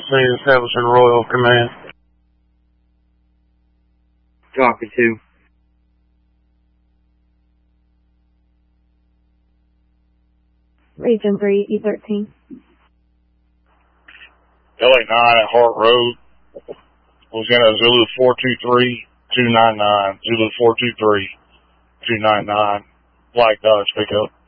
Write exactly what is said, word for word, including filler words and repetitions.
C establishing Royal Command. Copy two. Region three, E thirteen. L A nine at Hart Road. Lieutenant Zulu four two three two nine nine. Zulu four two three two nine nine. Black Dodge pickup.